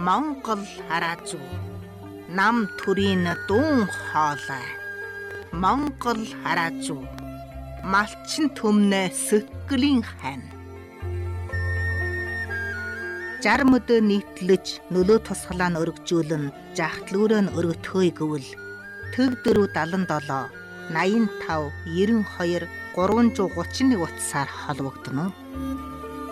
Монгол хараазуу нам төрийн дуун хоолой Монгол хараазуу малчин төмнө сөткөлийн хань 60 өдөр нийтлэж нөлөө тусгалаа нь өргөжүүлэн жахтлүүрээ нь өргөтгөөе гэвэл төв 477 85 92 331 утсаар холбогдно.